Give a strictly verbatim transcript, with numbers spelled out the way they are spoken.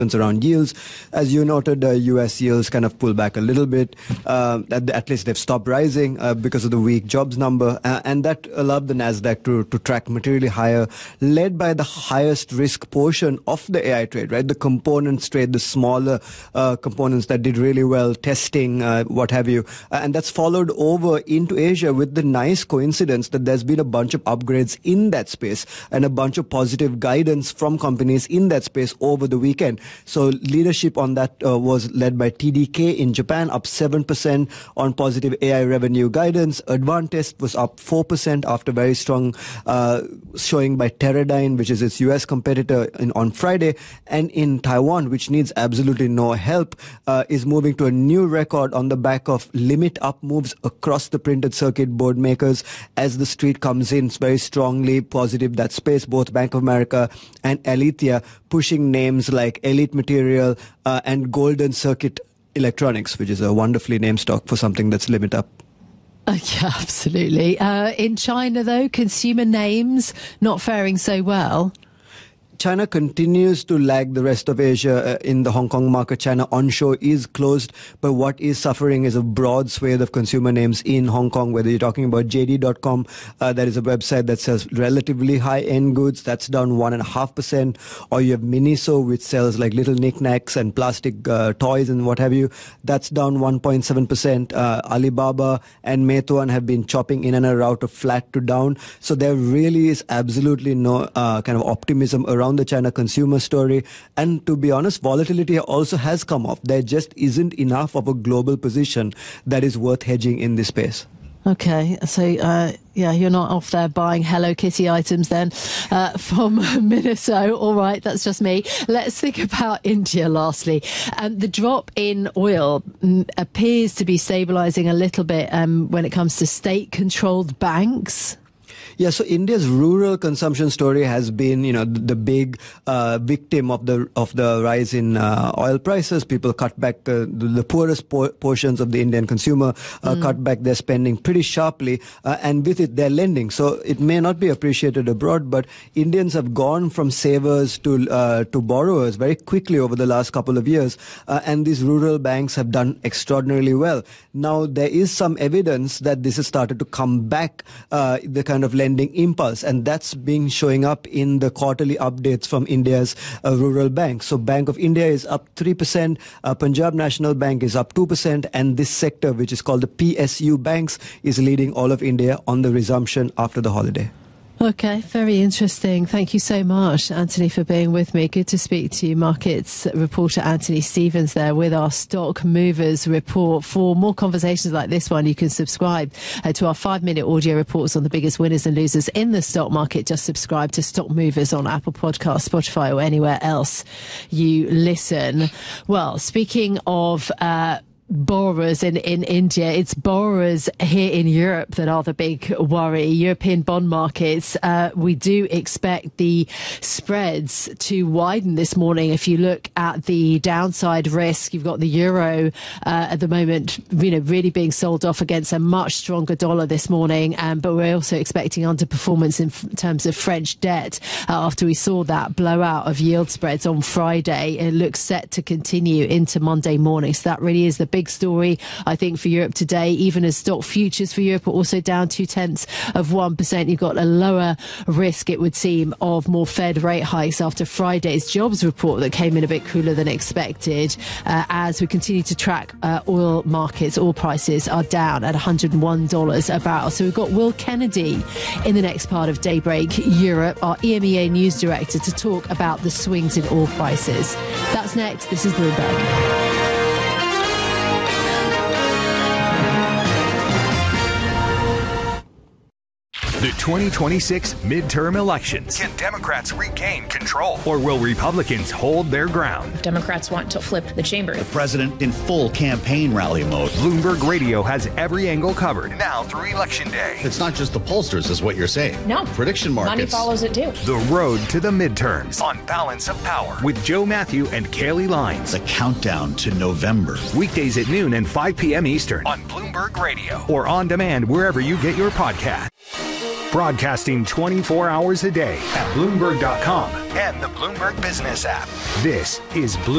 around yields. As you noted, uh, U S yields kind of pull back a little bit. Uh, at, at least they've stopped rising uh, because of the weak jobs number. Uh, and that allowed the NASDAQ to, to track materially higher, led by the highest risk portion of the A I trade, right? The components trade, the smaller uh, components that did really well, testing, uh, what have you. Uh, and that's followed over into Asia with the nice coincidence that there's been a bunch of upgrades in that space and a bunch of positive guidance from companies in that space over the weekend. So leadership on that uh, was led by T D K in Japan, up seven percent on positive A I revenue guidance. Advantest was up four percent after very strong uh, showing by Teradyne, which is its U S competitor, in, on Friday. And in Taiwan, which needs absolutely no help, uh, is moving to a new record on the back of limit up moves across the printed circuit board makers as the street comes in very strongly positive that space. Both Bank of America and Alithya pushing names like Elite Material uh, and Golden Circuit Electronics, which is a wonderfully named stock for something that's limit up. Uh, yeah, absolutely. Uh, in China, though, consumer names not faring so well. China continues to lag the rest of Asia uh, in the Hong Kong market. China onshore is closed, but what is suffering is a broad swathe of consumer names in Hong Kong, whether you're talking about J D dot com, uh, that is a website that sells relatively high-end goods, that's down one point five percent, or you have Miniso, which sells like little knickknacks and plastic uh, toys and what have you, that's down one point seven percent. Uh, Alibaba and Meituan have been chopping in and out of flat to down, so there really is absolutely no uh, kind of optimism around the China consumer story. And to be honest, volatility also has come off. There just isn't enough of a global position that is worth hedging in this space. Okay, so uh, yeah, you're not off there buying Hello Kitty items then uh, from Miniso. All right, that's just me. Let's think about India lastly. Um, the drop in oil mm, appears to be stabilising a little bit um, when it comes to state-controlled banks. Yeah, so India's rural consumption story has been, you know, the, the big uh, victim of the of the rise in uh, oil prices. People cut back uh, the, the poorest por- portions of the Indian consumer, uh, mm. cut back their spending pretty sharply, uh, and with it, their lending. So it may not be appreciated abroad, but Indians have gone from savers to uh, to borrowers very quickly over the last couple of years, uh, and these rural banks have done extraordinarily well. Now, there is some evidence that this has started to come back, uh, the kind of lending impulse, and that's being showing up in the quarterly updates from India's uh, rural banks. So Bank of India is up three percent, uh, Punjab National Bank is up two percent, and this sector, which is called the P S U banks, is leading all of India on the resumption after the holiday. Okay, very interesting. Thank you so much, Anthony, for being with me. Good to speak to you. Markets reporter Anthony Stevens there with our Stock Movers report. For more conversations like this one, you can subscribe uh, to our five-minute audio reports on the biggest winners and losers in the stock market. Just subscribe to Stock Movers on Apple Podcasts, Spotify, or anywhere else you listen. Well, speaking of Uh, borrowers in, in India, it's borrowers here in Europe that are the big worry. European bond markets, uh, we do expect the spreads to widen this morning. If you look at the downside risk, you've got the euro uh, at the moment, you know, really being sold off against a much stronger dollar this morning. Um, but we're also expecting underperformance in f- terms of French debt uh, after we saw that blowout of yield spreads on Friday. It looks set to continue into Monday morning. So that really is the big story, I think, for Europe today, even as stock futures for Europe are also down two tenths of one percent. You've got a lower risk, it would seem, of more Fed rate hikes after Friday's jobs report that came in a bit cooler than expected. Uh, as we continue to track uh, oil markets, oil prices are down at one hundred one dollars a barrel. So we've got Will Kennedy in the next part of Daybreak Europe, our E M E A news director, to talk about the swings in oil prices. That's next. This is Bloomberg. The twenty twenty-six midterm elections. Can Democrats regain control? Or will Republicans hold their ground? Democrats want to flip the chamber. The president in full campaign rally mode. Bloomberg Radio has every angle covered. Now through Election Day. It's not just the pollsters, is what you're saying. No. Prediction markets. Money follows it too. The road to the midterms. On Balance of Power. With Joe Matthew and Kaylee Lines. The countdown to November. Weekdays at noon and five p.m. Eastern. On Bloomberg Radio. Or on demand wherever you get your podcast. Broadcasting twenty-four hours a day at Bloomberg dot com and the Bloomberg Business app. This is Bloomberg.